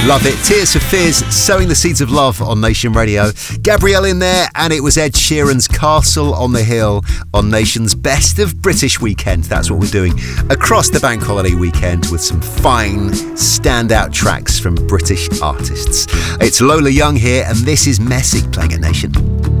Love it. Tears for Fears, sowing the seeds of love on Nation Radio. Gabrielle in there, and it was Ed Sheeran's Castle on the Hill on Nation's Best of British Weekend. That's what we're doing across the bank holiday weekend with some fine standout tracks from British artists. It's Lola Young here, and this is Messy playing at Nation.